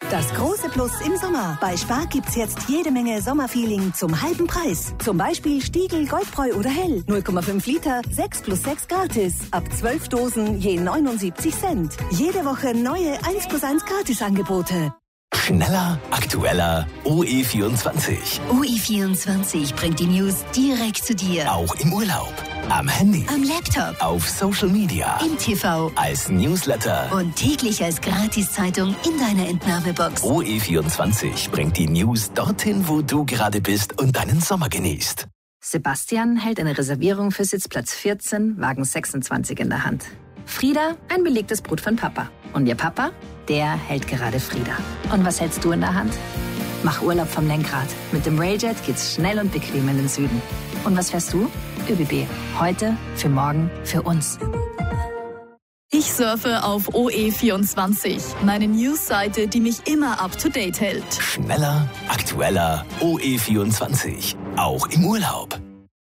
Das große Plus im Sommer. Bei Spar gibt's jetzt jede Menge Sommerfeeling zum halben Preis. Zum Beispiel Stiegl, Goldbräu oder Hell. 0,5 Liter, 6 plus 6 gratis. Ab 12 Dosen je 79 Cent. Jede Woche neue 1 plus 1 Gratisangebote. Schneller, aktueller, OE24. OE24 bringt die News direkt zu dir. Auch im Urlaub, am Handy, am Laptop, auf Social Media, im TV, als Newsletter und täglich als Gratiszeitung in deiner Entnahmebox. OE24 bringt die News dorthin, wo du gerade bist und deinen Sommer genießt. Sebastian hält eine Reservierung für Sitzplatz 14, Wagen 26 in der Hand. Frieda, ein belegtes Brot von Papa. Und ihr Papa, der hält gerade Frieda. Und was hältst du in der Hand? Mach Urlaub vom Lenkrad. Mit dem Railjet geht's schnell und bequem in den Süden. Und was fährst du? ÖBB. Heute, für morgen, für uns. Ich surfe auf OE24, meine Newsseite, die mich immer up-to-date hält. Schneller, aktueller, OE24. Auch im Urlaub.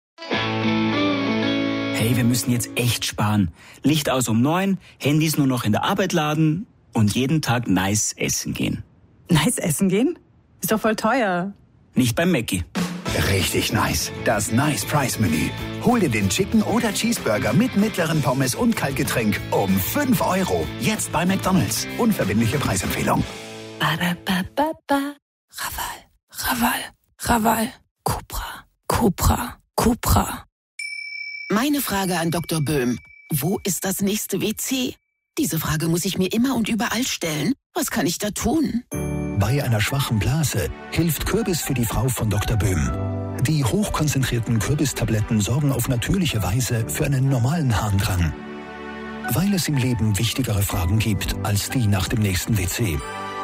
Hey, wir müssen jetzt echt sparen. Licht aus um 9, Handys nur noch in der Arbeit laden und jeden Tag nice essen gehen. Nice essen gehen? Ist doch voll teuer. Nicht beim Mackie. Richtig nice. Das Nice Price Menü. Hol dir den Chicken oder Cheeseburger mit mittleren Pommes und Kaltgetränk um 5 €. Jetzt bei McDonald's. Unverbindliche Preisempfehlung. Raval, Raval, Raval, Cupra, Cupra, Cupra. Meine Frage an Dr. Böhm. Wo ist das nächste WC? Diese Frage muss ich mir immer und überall stellen. Was kann ich da tun? Bei einer schwachen Blase hilft Kürbis für die Frau von Dr. Böhm. Die hochkonzentrierten Kürbistabletten sorgen auf natürliche Weise für einen normalen Harndrang. Weil es im Leben wichtigere Fragen gibt als die nach dem nächsten WC.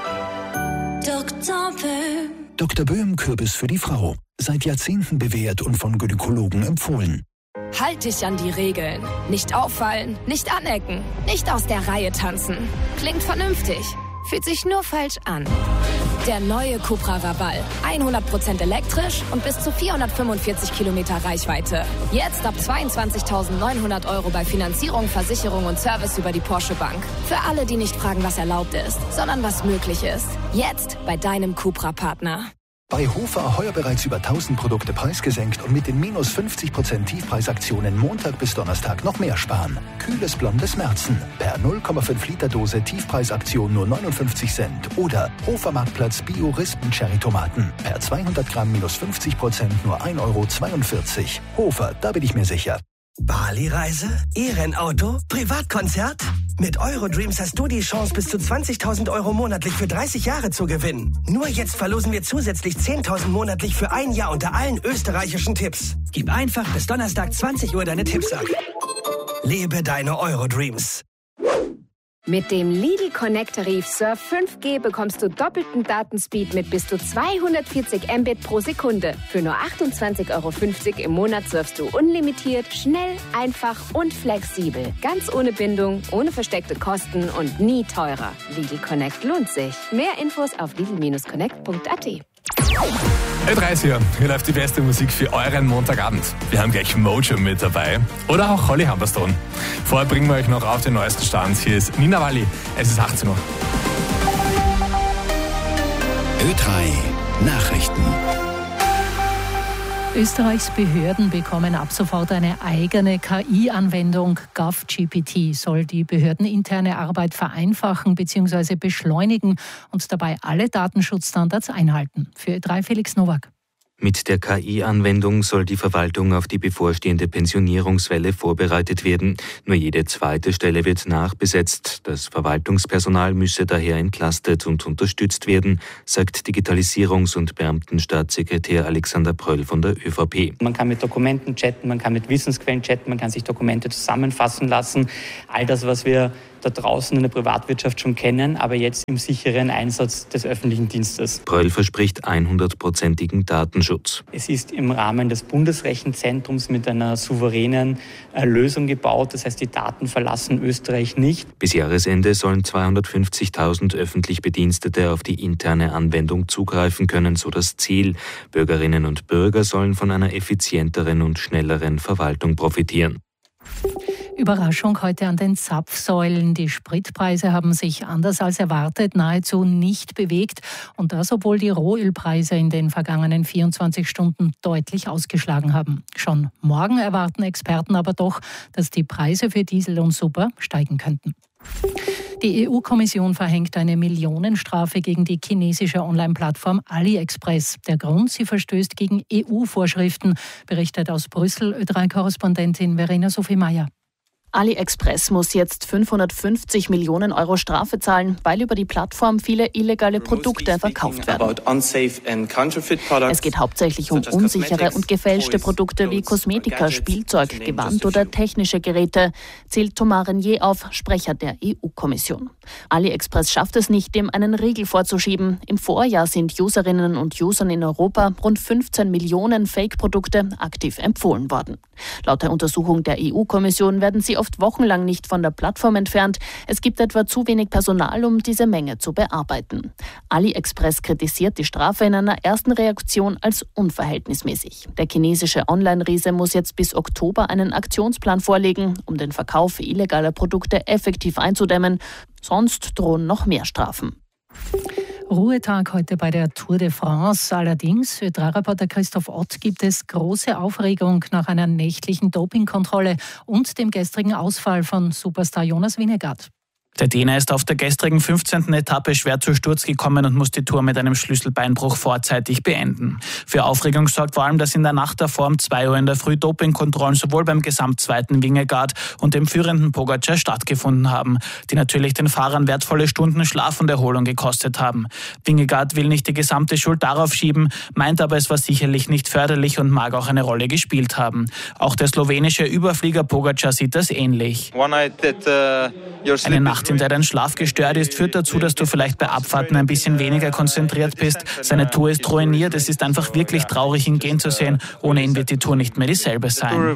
Dr. Böhm. Dr. Böhm Kürbis für die Frau. Seit Jahrzehnten bewährt und von Gynäkologen empfohlen. Halt dich an die Regeln. Nicht auffallen, nicht anecken, nicht aus der Reihe tanzen. Klingt vernünftig, fühlt sich nur falsch an. Der neue Cupra Raval. 100% elektrisch und bis zu 445 Kilometer Reichweite. Jetzt ab 22.900 € bei Finanzierung, Versicherung und Service über die Porsche Bank. Für alle, die nicht fragen, was erlaubt ist, sondern was möglich ist. Jetzt bei deinem Cupra-Partner. Bei Hofer heuer bereits über 1000 Produkte preisgesenkt und mit den minus 50% Tiefpreisaktionen Montag bis Donnerstag noch mehr sparen. Kühles blondes Märzen. Per 0,5 Liter Dose Tiefpreisaktion nur 59 Cent. Oder Hofer Marktplatz Bio-Rispen-Cherry-Tomaten. Per 200 Gramm minus 50% nur 1,42 €. Hofer, da bin ich mir sicher. Bali-Reise? E-Rennauto? Privatkonzert? Mit Eurodreams hast du die Chance, bis zu 20.000 € monatlich für 30 Jahre zu gewinnen. Nur jetzt verlosen wir zusätzlich 10.000 monatlich für ein Jahr unter allen österreichischen Tipps. Gib einfach bis Donnerstag 20 Uhr deine Tipps ab. Lebe deine Eurodreams. Mit dem Lidl Connect-Tarif Surf 5G bekommst du doppelten Datenspeed mit bis zu 240 Mbit pro Sekunde. Für nur 28,50 € im Monat surfst du unlimitiert, schnell, einfach und flexibel. Ganz ohne Bindung, ohne versteckte Kosten und nie teurer. Lidl Connect lohnt sich. Mehr Infos auf lidl-connect.at. Ö3 ist hier. Hier läuft die beste Musik für euren Montagabend. Wir haben gleich Mojo mit dabei. Oder auch Holly Humberstone. Vorher bringen wir euch noch auf den neuesten Stand. Hier ist Nina Walli. Es ist 18 Uhr. Ö3 Nachrichten. Österreichs Behörden bekommen ab sofort eine eigene KI-Anwendung. GovGPT soll die behördeninterne Arbeit vereinfachen bzw. beschleunigen und dabei alle Datenschutzstandards einhalten. Für Ö3 Felix Nowak. Mit der KI-Anwendung soll die Verwaltung auf die bevorstehende Pensionierungswelle vorbereitet werden. Nur jede zweite Stelle wird nachbesetzt. Das Verwaltungspersonal müsse daher entlastet und unterstützt werden, sagt Digitalisierungs- und Beamtenstaatssekretär Alexander Pröll von der ÖVP. Man kann mit Dokumenten chatten, man kann mit Wissensquellen chatten, man kann sich Dokumente zusammenfassen lassen. All das, was wir da draußen in der Privatwirtschaft schon kennen, aber jetzt im sicheren Einsatz des öffentlichen Dienstes. Pröll verspricht 100%igen Datenschutz. Es ist im Rahmen des Bundesrechenzentrums mit einer souveränen Lösung gebaut. Das heißt, die Daten verlassen Österreich nicht. Bis Jahresende sollen 250.000 öffentlich Bedienstete auf die interne Anwendung zugreifen können, so das Ziel. Bürgerinnen und Bürger sollen von einer effizienteren und schnelleren Verwaltung profitieren. Überraschung heute an den Zapfsäulen. Die Spritpreise haben sich anders als erwartet nahezu nicht bewegt. Und das, obwohl die Rohölpreise in den vergangenen 24 Stunden deutlich ausgeschlagen haben. Schon morgen erwarten Experten aber doch, dass die Preise für Diesel und Super steigen könnten. Die EU-Kommission verhängt eine Millionenstrafe gegen die chinesische Online-Plattform AliExpress. Der Grund, sie verstößt gegen EU-Vorschriften, berichtet aus Brüssel Ö3-Korrespondentin Verena Sophie Meyer. AliExpress muss jetzt 550 Millionen Euro Strafe zahlen, weil über die Plattform viele illegale Produkte verkauft werden. Es geht hauptsächlich um unsichere und gefälschte Produkte wie Kosmetika, Spielzeug, Gewand oder technische Geräte, zählt Thomas Renier auf, Sprecher der EU-Kommission. AliExpress schafft es nicht, dem einen Riegel vorzuschieben. Im Vorjahr sind Userinnen und Usern in Europa rund 15 Millionen Fake-Produkte aktiv empfohlen worden. Laut der Untersuchung der EU-Kommission werden sie oft wochenlang nicht von der Plattform entfernt. Es gibt etwa zu wenig Personal, um diese Menge zu bearbeiten. AliExpress kritisiert die Strafe in einer ersten Reaktion als unverhältnismäßig. Der chinesische Online-Riese muss jetzt bis Oktober einen Aktionsplan vorlegen, um den Verkauf illegaler Produkte effektiv einzudämmen. Sonst drohen noch mehr Strafen. Ruhetag heute bei der Tour de France. Allerdings, Ö3-Reporter Christoph Ott, gibt es große Aufregung nach einer nächtlichen Dopingkontrolle und dem gestrigen Ausfall von Superstar Jonas Vingegaard. Der Däner ist auf der gestrigen 15. Etappe schwer zu Sturz gekommen und muss die Tour mit einem Schlüsselbeinbruch vorzeitig beenden. Für Aufregung sorgt vor allem, dass in der Nacht davor um 2 Uhr in der Früh Dopingkontrollen sowohl beim Gesamtzweiten Vingegaard und dem führenden Pogacar stattgefunden haben, die natürlich den Fahrern wertvolle Stunden Schlaf und Erholung gekostet haben. Vingegaard will nicht die gesamte Schuld darauf schieben, meint aber, es war sicherlich nicht förderlich und mag auch eine Rolle gespielt haben. Auch der slowenische Überflieger Pogacar sieht das ähnlich. Eine Nacht, in der dein Schlaf gestört ist, führt dazu, dass du vielleicht bei Abfahrten ein bisschen weniger konzentriert bist. Seine Tour ist ruiniert. Es ist einfach wirklich traurig, ihn gehen zu sehen. Ohne ihn wird die Tour nicht mehr dieselbe sein.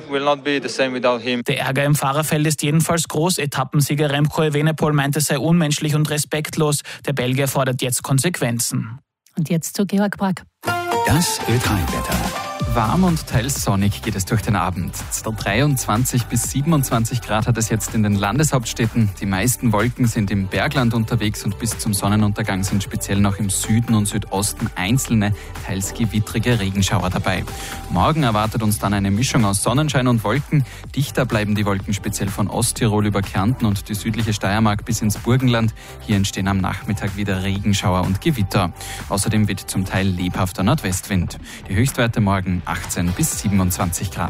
Der Ärger im Fahrerfeld ist jedenfalls groß. Etappensieger Remco Evenepoel meint, es sei unmenschlich und respektlos. Der Belgier fordert jetzt Konsequenzen. Und jetzt zu Georg Brack. Das Ö3-Wetter. Warm und teils sonnig geht es durch den Abend. 23 bis 27 Grad hat es jetzt in den Landeshauptstädten. Die meisten Wolken sind im Bergland unterwegs und bis zum Sonnenuntergang sind speziell noch im Süden und Südosten einzelne, teils gewittrige Regenschauer dabei. Morgen erwartet uns dann eine Mischung aus Sonnenschein und Wolken. Dichter bleiben die Wolken speziell von Osttirol über Kärnten und die südliche Steiermark bis ins Burgenland. Hier entstehen am Nachmittag wieder Regenschauer und Gewitter. Außerdem weht zum Teil lebhafter Nordwestwind. Die Höchstwerte morgen 18 bis 27 Grad.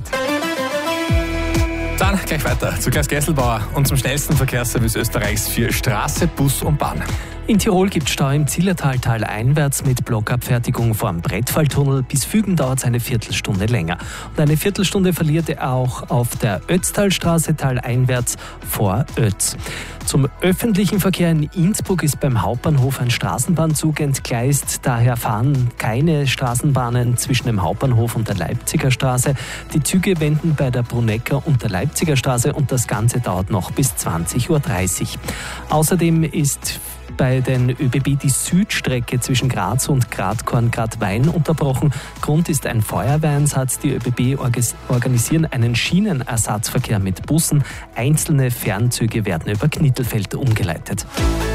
Dann gleich weiter zu Klaus Gesselbauer und zum schnellsten Verkehrsservice Österreichs für Straße, Bus und Bahn. In Tirol gibt es Stau im Zillertal taleinwärts mit Blockabfertigung vor dem Brettfalltunnel. Bis Fügen dauert es eine Viertelstunde länger. Und eine Viertelstunde verliert er auch auf der Ötztalstraße taleinwärts vor Ötz. Zum öffentlichen Verkehr in Innsbruck ist beim Hauptbahnhof ein Straßenbahnzug entgleist. Daher fahren keine Straßenbahnen zwischen dem Hauptbahnhof und der Leipziger Straße. Die Züge wenden bei der Brunnecker und der Leipziger Straße und das Ganze dauert noch bis 20.30 Uhr. Außerdem ist bei den ÖBB die Südstrecke zwischen Graz und Gradkorn-Gradwein unterbrochen. Grund ist ein Feuerwehreinsatz. Die ÖBB organisieren einen Schienenersatzverkehr mit Bussen. Einzelne Fernzüge werden über Knittelfeld umgeleitet.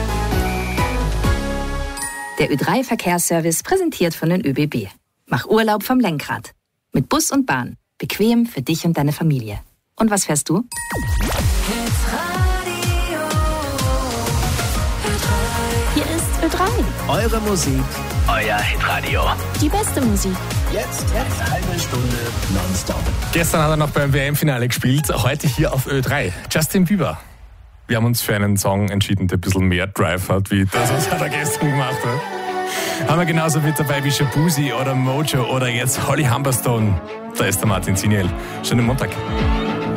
Der Ö3-Verkehrsservice präsentiert von den ÖBB. Mach Urlaub vom Lenkrad. Mit Bus und Bahn. Bequem für dich und deine Familie. Und was fährst du? Hier ist Ö3. Eure Musik, euer Hitradio. Die beste Musik. Jetzt eine halbe Stunde nonstop. Gestern hat er noch beim WM-Finale gespielt, heute hier auf Ö3. Justin Bieber. Wir haben uns für einen Song entschieden, der ein bisschen mehr Drive hat, wie das, was er gestern gemacht hat. Haben wir genauso mit dabei wie Shabuzi oder Mojo oder jetzt Holly Humberstone. Da ist der Martin Ziniel. Schönen Montag.